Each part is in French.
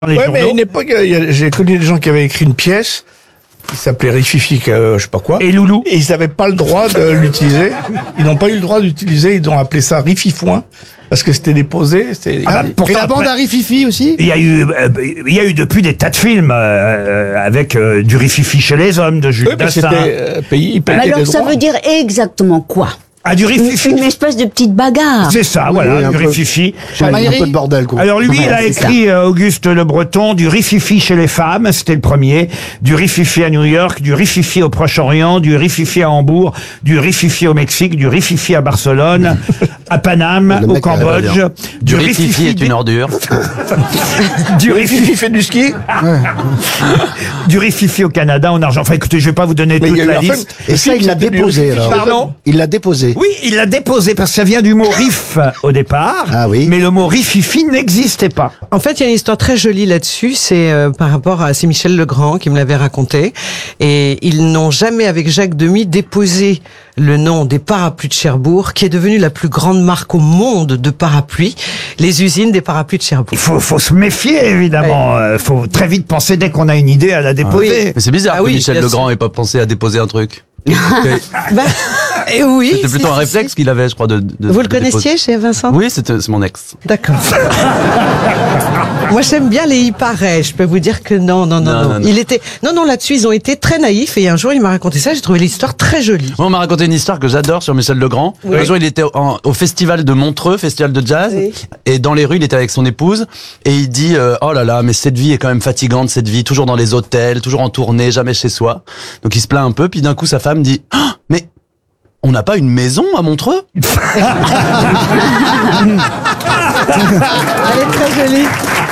les Ouais, journaux. mais à une époque, j'ai connu des gens qui avaient écrit une pièce qui s'appelait Rififi, je sais pas quoi. Et Loulou. Et ils n'avaient pas le droit de l'utiliser. Ils n'ont pas eu le droit d'utiliser. Ils ont appelé ça Rififouin parce que c'était déposé. Et Et la bande à Rififi aussi. Il y a eu depuis des tas de films avec du rififi chez les hommes de Jules Oui, mais Dassin. c'était payé. Ils payaient Alors des ça droits. veut dire exactement quoi? Ah, du rififi. Une espèce de petite bagarre. C'est ça, voilà, oui, un du peu. rififi. Un peu de bordel, quoi. Alors lui, il a c'est écrit, Auguste Le Breton, du rififi chez les femmes, c'était le premier, du rififi à New York, du rififi au Proche-Orient, du rififi à Hambourg, du rififi au Mexique, du rififi à Barcelone, à Paname, Le au mec, Cambodge, Du rififi est une ordure. du Rififi rififi, fait du ski. du rififi au Canada, en Argent. Enfin, écoutez, je vais pas vous donner Mais toute il y a eu la un liste. film- Et ça, il l'a C'était du déposé, Rififi. alors. Pardon? Il l'a déposé. Oui, il l'a déposé parce que ça vient du mot riff au départ. Ah oui. Mais le mot rififi n'existait pas. En fait, il y a une histoire très jolie là-dessus. C'est par rapport à c'est Michel Legrand qui me l'avait raconté. Et ils n'ont jamais, avec Jacques Demy, déposé le nom des parapluies de Cherbourg, qui est devenue la plus grande marque au monde de parapluies, les usines des parapluies de Cherbourg. Il faut se méfier, évidemment. Faut très vite penser dès qu'on a une idée à la déposer. Mais c'est bizarre Ah que oui, Michel bien Legrand sûr. ait pas pensé à déposer un truc. Bah, et oui. C'était plutôt un réflexe qu'il avait, je crois, de Vous le de déposer. connaissiez chez Vincent? Oui, c'est mon ex. D'accord. Moi, j'aime bien les il paraît. Je peux vous dire que non. Non. Il était, non, là-dessus, ils ont été très naïfs. Et un jour, il m'a raconté ça. J'ai trouvé l'histoire très jolie. Moi, on m'a raconté une histoire que j'adore sur Michel Legrand. Oui. Un jour, il était au festival de Montreux, festival de jazz, Oui. et dans les rues, il était avec son épouse, et il dit oh là là, mais cette vie est quand même fatigante, cette vie, toujours dans les hôtels, toujours en tournée, jamais chez soi. Donc il se plaint un peu, puis d'un coup, sa femme dit ah, mais on n'a pas une maison à Montreux? Elle est très jolie.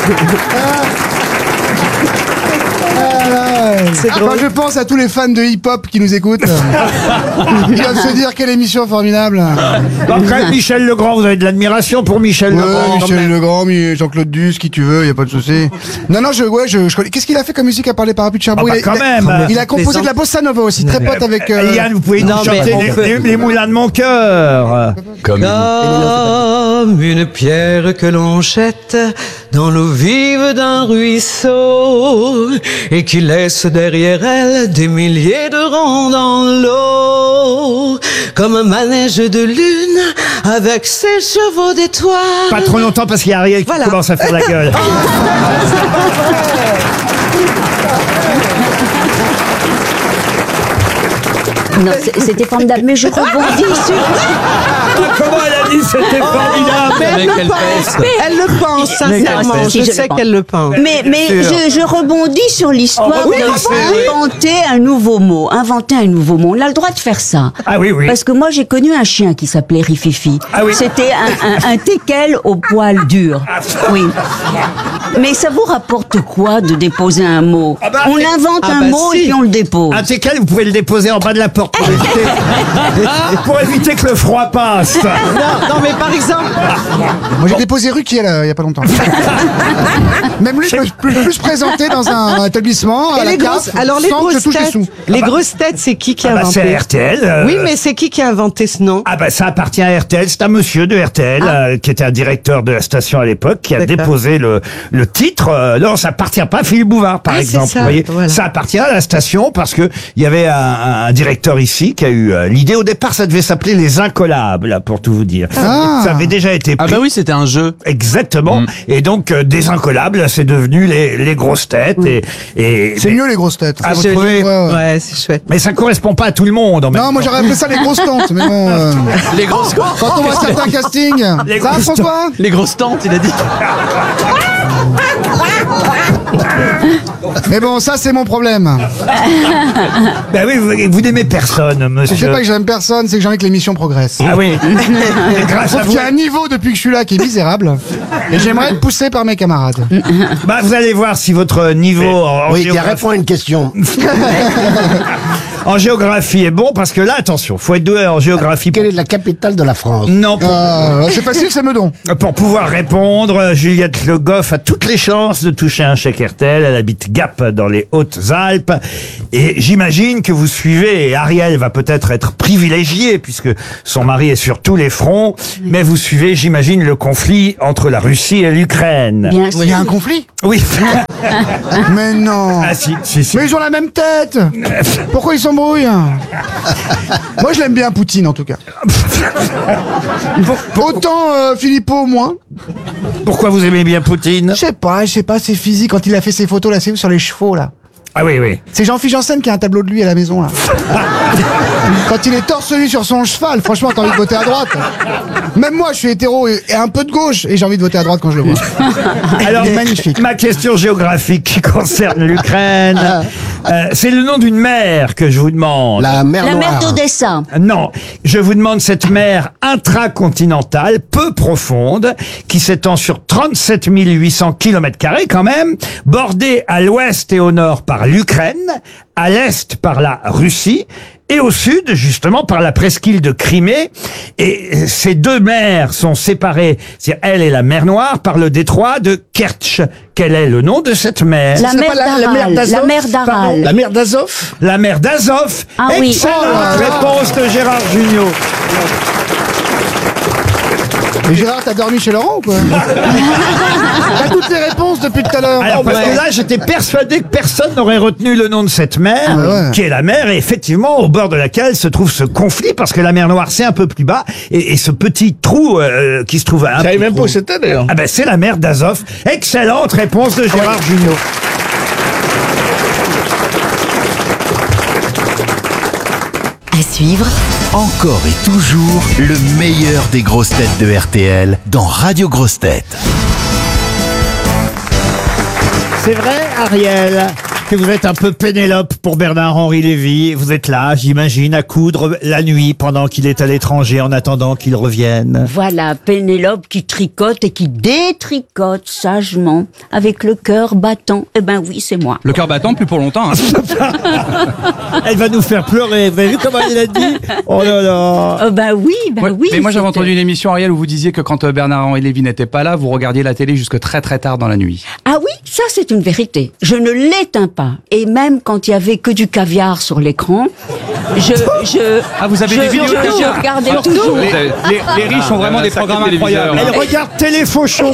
C'est Quand drôle. je pense à tous les fans de hip-hop qui nous écoutent, ils doivent se dire quelle émission formidable. Après, Michel Legrand, vous avez de l'admiration pour Michel Ouais, Legrand. Michel Legrand, Jean-Claude Duss, qui tu veux, y a pas de souci. Non, je connais. Qu'est-ce qu'il a fait comme musique à part les parapluies de Cherbourg? Ah bah, quand même. Il a composé de la bossa nova aussi, très pote avec. Yann, vous pouvez nous Non, mais chanter on peut- les moulins de mon cœur. Comme Comme une pierre que l'on jette dans l'eau vive d'un ruisseau et qui laisse derrière elle des milliers de ronds dans l'eau, comme un manège de lune avec ses chevaux d'étoiles. Pas trop longtemps parce qu'il y a Ariel qui Voilà. commence à faire la gueule. Non, c'était formidable. Mais je rebondis sur. Comment elle a dit c'était formidable? Mais elle Avec le quelle pense, peste. elle le pense sincèrement. Mais si, Je je sais le pense. qu'elle le pense. Mais je rebondis sur l'histoire Oh, oui, de inventer un nouveau mot. Inventer un nouveau mot. On a le droit de faire ça. Ah oui, oui. Parce que moi, j'ai connu un chien qui s'appelait Rififi. Ah oui. C'était un teckel au poil dur. Oui. Mais ça vous rapporte quoi de déposer un mot? Ah bah, On invente ah un bah mot si. et puis on le dépose. Un teckel, vous pouvez le déposer en bas de la porte pour éviter que le froid passe. Non, mais par exemple, Moi, j'ai déposé Ruquier, là, il y a pas longtemps. Même lui, peut plus se présenter dans un établissement. À et la les grosses, carte, alors les sans que je grosses touche les têtes, sous. les grosses têtes, c'est qui a Ah bah, c'est inventé? RTL. Oui, mais c'est qui a inventé ce nom? Ah bah ça appartient à RTL, c'est un monsieur de RTL qui était un directeur de la station à l'époque qui a D'accord. déposé le titre. Non, ça appartient pas à Philippe Bouvard par Ah, c'est exemple. ça, Vous voyez, voilà. ça appartient à la station parce que il y avait un directeur ici qui a eu l'idée. Au départ, ça devait s'appeler Les Incollables, là, pour tout vous dire. Ah. Ça avait déjà été ah pris. bah oui, c'était un jeu. Exactement. Et donc des Incollables, c'est devenu les grosses têtes et C'est mieux les grosses têtes. Ah, vous Joli. trouvez Ouais, c'est chouette. Mais ça correspond pas à tout le monde en même Non, moi temps. j'aurais appelé ça les grosses tantes, mais bon. Les grosses Quand on voit certains castings. Les Ça va, grosses François? les grosses tantes, il a dit. Mais bon, ça c'est mon problème. Ben oui, vous n'aimez personne, Je monsieur. sais pas que j'aime personne, c'est que j'ai envie que l'émission progresse. Ah oui. Et grâce à Sauf vous, qu'il y a un niveau depuis que je suis là qui est misérable. Et j'aimerais être poussé par mes camarades. bah, vous allez voir si votre niveau en Oui, géographie- réponds à une question. en géographie est bon parce que là, attention, faut être doué en géographie. Quelle est la capitale de la France? Non, C'est facile, c'est Meudon. pour pouvoir répondre, Juliette Le Goff a toutes les chances de toucher un chèque RTL. Elle habite Gap dans les Hautes-Alpes. Et j'imagine que vous suivez, et Ariel va peut-être être privilégiée puisque son mari est sur tous les fronts, mais vous suivez, j'imagine, le conflit entre la Russie et l'Ukraine. Bien Il y a un conflit? Oui. Mais non. Ah si. Mais ils ont la même tête. Pourquoi ils s'embrouillent? Moi, je l'aime bien, Poutine, en tout cas. Autant Philippot, moins. Pourquoi vous aimez bien Poutine? Je sais pas, c'est physique. Quand il a fait ses photos, là, c'est sur les chevaux, là. Ah oui. C'est Jean-Philippe Janssen qui a un tableau de lui à la maison, là. Quand il est torse nu sur son cheval, franchement, t'as envie de voter à droite. Même moi, je suis hétéro et un peu de gauche, et j'ai envie de voter à droite quand je le vois. Alors, Il est magnifique. ma question géographique qui concerne l'Ukraine, c'est le nom d'une mer que je vous demande. La mer La mer Noire. d'Odessa. Non, je vous demande cette mer intracontinentale, peu profonde, qui s'étend sur 37 800 km² quand même, bordée à l'ouest et au nord par l'Ukraine, à l'est par la Russie, et au sud, justement, par la presqu'île de Crimée. Et ces deux mers sont séparées, c'est elle et la mer Noire, par le détroit de Kertch. Quel est le nom de cette mer? La mer d'Aral. La mer d'Aral. La mer d'Azov? La mer d'Azov. Ah oui. Excellente Oh là là. réponse de Gérard Jugnot. Mais Gérard, t'as dormi chez Laurent ou quoi? T'as toutes les réponses depuis tout à l'heure. Alors, parce que là, j'étais persuadé que personne n'aurait retenu le nom de cette mer, Ah ouais. qui est la mer, et effectivement, au bord de laquelle se trouve ce conflit, parce que la mer Noire, c'est un peu plus bas, et ce petit trou qui se trouve un Je peu savais même pas trop- où c'était d'ailleurs. Ah ben, c'est la mer d'Azov. Excellente réponse de Gérard Jugnot. À suivre, Encore et toujours le meilleur des grosses têtes de RTL dans Radio Grosses Têtes. C'est vrai, Ariel, que vous êtes un peu Pénélope pour Bernard-Henri Lévy. Vous êtes là, j'imagine, à coudre la nuit pendant qu'il est à l'étranger en attendant qu'il revienne. Voilà, Pénélope qui tricote et qui détricote sagement avec le cœur battant. Eh ben oui, c'est moi. Le cœur battant, plus pour longtemps. Hein. Elle va nous faire pleurer. Vous avez vu comment elle a dit? Oh là là. Ben oui, Ouais, oui. mais moi j'avais c'était- entendu une émission, Ariel, où vous disiez que quand Bernard-Henri Lévy n'était pas là, vous regardiez la télé jusque très très tard dans la nuit. Ah oui, ça c'est une vérité. Je ne l'éteins pas. Et même quand il y avait que du caviar sur l'écran, Ah, vous avez des vidéos de je caviar. regardais Alors, toujours. Les riches ont vraiment des programmes incroyables. Elle regarde Téléfauchon.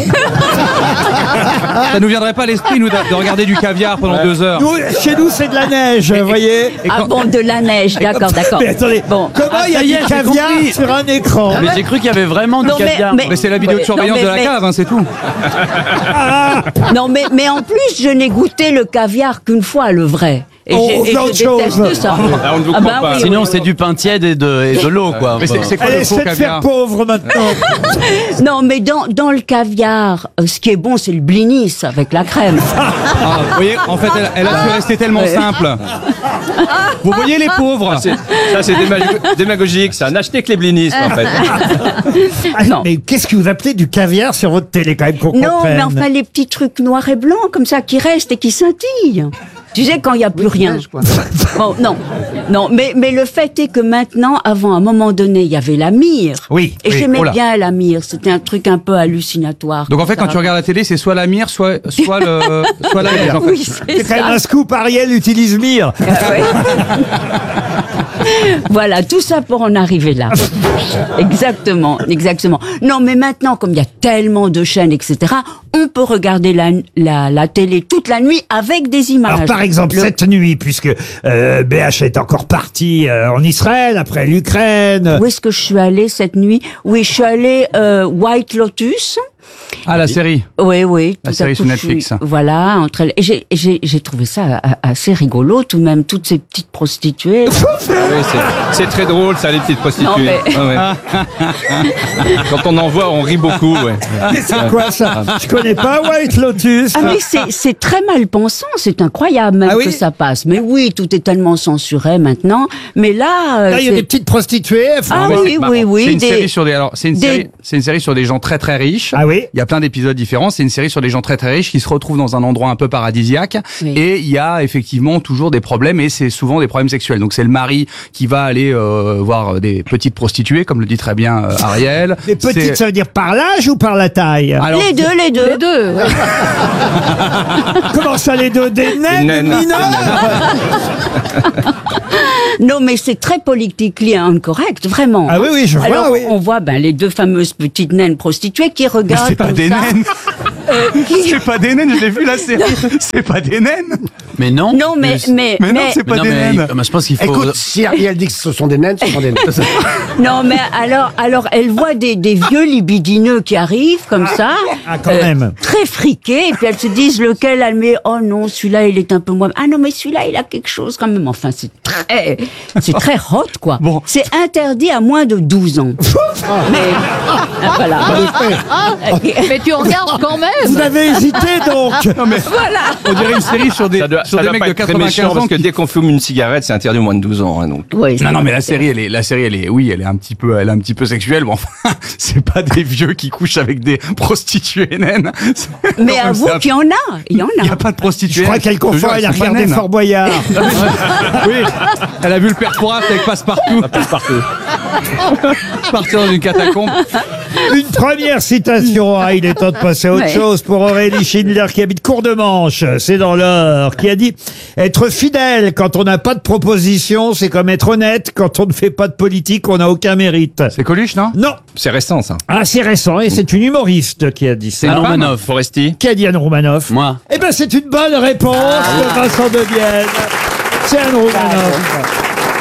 Ça nous viendrait pas à l'esprit, nous, de regarder du caviar pendant 2 heures. Nous, chez nous, c'est de la neige, vous voyez. Ah bon, de la neige, d'accord, d'accord. Mais attendez, Bon. comment il y a ça y est, du j'ai caviar compris. sur un écran? Mais j'ai cru qu'il y avait vraiment du Non, mais- caviar. mais- Mais c'est la vidéo de Ouais, surveillance non, de la mais- cave, hein, c'est tout. Non, mais en plus, je n'ai goûté le caviar qu'une fois, le vrai. Et Oh, j'ai- et autre je chose. déteste ça. on ne vous Ah croit bah pas. oui, Sinon, oui, c'est oui. du pain tiède et de l'eau, quoi. Mais c'est quoi Elle le faux essaie de faire caviar? pauvre maintenant. Non, mais dans le caviar, ce qui est bon, c'est le blinis avec la crème. Ah, vous voyez, en fait, elle a su rester tellement Ouais. simple. Vous voyez les pauvres. Ça, c'est démagogique, ça. N'achetez que les blinistes, en fait. Ah, Non. mais qu'est-ce que vous appelez du caviar sur votre télé, quand même, qu'on Non, comprenne? mais enfin, les petits trucs noirs et blancs, comme ça, qui restent et qui scintillent. Tu sais, quand il n'y a plus rien. Bon, non, mais le fait est que maintenant, avant, à un moment donné, il y avait la myrrhe. Oui, Et oui, j'aimais oh là. bien la myrrhe. C'était un truc un peu hallucinatoire. Donc en fait, comme quand ça. tu regardes la télé, c'est soit la myrrhe, soit la neige. En fait. Oui, c'est C'est quand même ça. un scoop, Ariel utilise Mire. Ah ouais. Voilà, tout ça pour en arriver là. Exactement. Non, mais maintenant, comme il y a tellement de chaînes, etc., on peut regarder la télé toute la nuit avec des images. Alors, par exemple, Le- cette nuit, puisque BH est encore parti en Israël, après l'Ukraine. Où est-ce que je suis allée cette nuit? Oui, je suis allée White Lotus. Ah, la série. Oui. La tout à série coup, sur je Netflix. suis- voilà, entre elles. Et j'ai trouvé ça assez rigolo, tout de même, toutes ces petites prostituées. Oui, c'est très drôle, ça, les petites prostituées. Non, mais- Ah ouais. Quand on en voit, on rit beaucoup, ouais. Mais c'est quoi ça? Je connais pas White Lotus. Ah mais c'est très mal pensant, c'est incroyable même Ah oui que ça passe. Mais oui, tout est tellement censuré maintenant. Mais là, Là, il y a c'est- des petites prostituées. elles font- Ah mais oui, c'est marrant. oui, C'est une des- série sur des. Alors, c'est une des- série. C'est une série sur des gens très très riches. Ah oui. Oui. Il y a plein d'épisodes différents. C'est une série sur des gens très très riches qui se retrouvent dans un endroit un peu paradisiaque. Oui. Et il y a effectivement toujours des problèmes et c'est souvent des problèmes sexuels. Donc c'est le mari qui va aller voir des petites prostituées, comme le dit très bien Ariel. Les petites, ça veut dire par l'âge ou par la taille? Alors, Les deux. Les deux. Ouais. Comment ça, les deux? Des naines mineures? Non, mais c'est très politically incorrect, vraiment. Ah oui, je vois, Alors, oui. on voit les deux fameuses petites naines prostituées qui mais regardent c'est pas comme des ça. naines. C'est pas des naines, je l'ai vu la série. C'est pas des naines. Mais non. Non, mais Mais non, c'est pas Mais non, des mais naines. je pense qu'il faut. Écoute, si Ariel dit que ce sont des naines, ce sont des naines. non, mais alors, elle voit des vieux libidineux qui arrivent comme ça. Ah, quand même. Très friqués, et puis elles se disent lequel elle met. Oh non, celui-là, il est un peu moins. Ah non, mais celui-là, il a quelque chose quand même. Enfin, c'est très hot, quoi. Bon. C'est interdit à moins de 12 ans. Mais, voilà. Mais tu regardes quand même. Vous avez hésité, donc. Non, mais on dirait une série sur des, Ça doit mecs pas de être très 95 méchant, ans parce que qui- dès qu'on fume une cigarette, c'est interdit au moins de 12 ans. Hein, donc. Oui, Non, mais la série, elle est un petit peu sexuelle. Bon, enfin, c'est pas des vieux qui couchent avec des prostituées naines. mais avoue qu'il y en a. Il y en Il y a. a pas de prostituées. Je crois qu'elle confond, elle a regardé Fort Boyard. Oui, elle a vu le père Fouras avec Passepartout. Partir dans une catacombe. Une première citation, il est temps de passer à autre Ouais. chose pour Aurélie Schindler qui habite Cour-de-Manche, c'est dans l'Eure, qui a dit « Être fidèle quand on n'a pas de proposition, c'est comme être honnête quand on ne fait pas de politique, on n'a aucun mérite. C'est Coluche, non » Non, C'est récent, ça. assez récent, et c'est une humoriste qui a dit ça. une Anne femme. Romanoff. Foresti. Qui a dit Anne Romanoff? Moi. Eh ben, c'est une bonne réponse de Vincent de Vienne. C'est Anne Romanoff.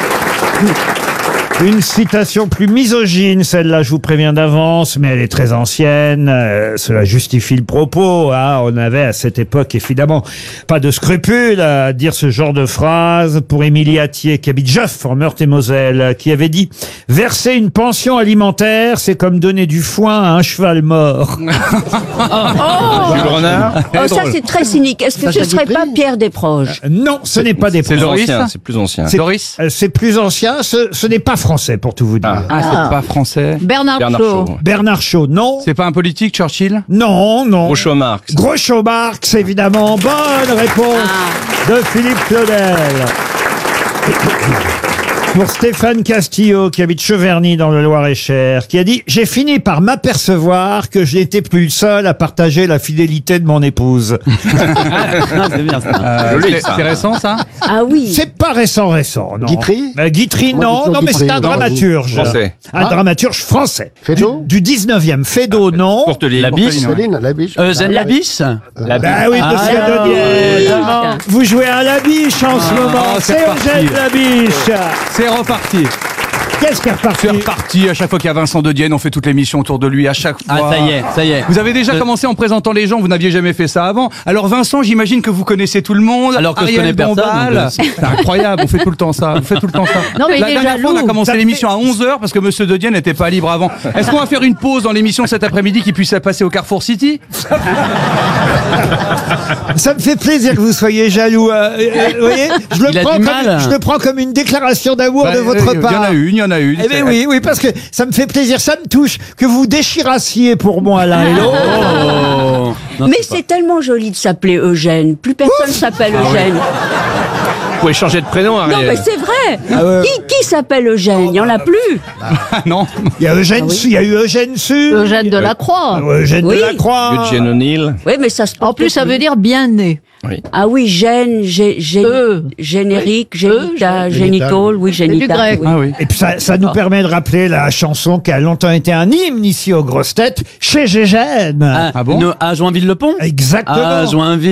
Une citation plus misogyne, celle-là, je vous préviens d'avance, mais elle est très ancienne. Cela justifie le propos. Hein. On avait à cette époque, évidemment, pas de scrupules à dire ce genre de phrase. Pour Émilie Attier, qui habite Joff, en Meurthe-et-Moselle, qui avait dit « Verser une pension alimentaire, c'est comme donner du foin à un cheval mort. Jules Renard. Oh, ça, c'est très cynique. Est-ce que ce serait pas Pierre Desproges » Non, ce n'est pas des C'est Plus Doris. ancien, c'est plus ancien. C'est- Doris. C'est plus ancien, ce n'est pas français, pour tout vous dire. Ah, c'est pas français. Bernard Bernard Shaw. Shaw. Bernard Shaw, non. C'est pas un politique, Churchill? Non, non. Groucho Marx. Groucho Marx, évidemment. Bonne réponse de Philippe Claudel. Pour Stéphane Castillo, qui habite Cheverny dans le Loir-et-Cher, qui a dit « J'ai fini par m'apercevoir que je n'étais plus le seul à partager la fidélité de mon épouse. C'est bien ça. Joli, ça. C'est récent, ça? Ah » oui. C'est pas récent, non. Guitry Guitry, Moi, non. j'ai toujours Non, mais c'est Guitry, un non, dramaturge. Français. Un dramaturge français. Feydeau Du 19e. Feydeau, non. Courteline. La biche. Céline, la biche. Eugène Labiche. La Bah oui, monsieur Ah, Dodier. oui. Vous jouez à Labiche en ce moment. c'est C'est reparti. Eugène Labiche. C'est reparti. Qu'est-ce qui est reparti? C'est reparti. À chaque fois qu'il y a Vincent de Dienne, on fait toute l'émission autour de lui. À chaque fois. Ah, ça y est. Vous avez déjà commencé en présentant les gens, vous n'aviez jamais fait ça avant. Alors Vincent, j'imagine que vous connaissez tout le monde. Alors que je Ariel connais personne, Dombal. donc, C'est incroyable, on fait tout le temps ça. Vous faites tout le temps ça. Non, mais il La est dernière fois, on a jaloux. commencé Ça l'émission à 11h parce que Monsieur de Dienne n'était pas libre avant. Est-ce qu'on va faire une pause dans l'émission cet après-midi qui puisse passer au Carrefour City? Ça me fait plaisir que vous soyez jaloux. Vous voyez, Il a du mal. je le prends comme une déclaration d'amour de votre Il y en part. a une, il y en a une. Eh bien oui, parce que ça me fait plaisir, ça me touche que vous déchirassiez pour moi l'un et l'autre. Oh. Non, Mais c'est tellement joli de s'appeler Eugène. Plus personne s'appelle Eugène. Vous pouvez changer de prénom, Non, Ariel. mais c'est vrai. ouais. Qui s'appelle Eugène Il n'y en a plus. Ah non. Il y a Eugène Su, il y a eu Eugène Su. Eugène Delacroix. Eugène Oui. Delacroix. Eugène O'Neill. Oui, mais ça se En porte plus, ça plus. veut dire bien né. Ah oui, générique, génita, génitol, oui, C'est du génita. grec. oui. Ah oui. Et puis ça nous permet de rappeler la chanson qui a longtemps été un hymne ici aux grosses têtes, chez Gégène. Ah, Ah bon À Joinville-le-Pont? Exactement. Ah, Joinville.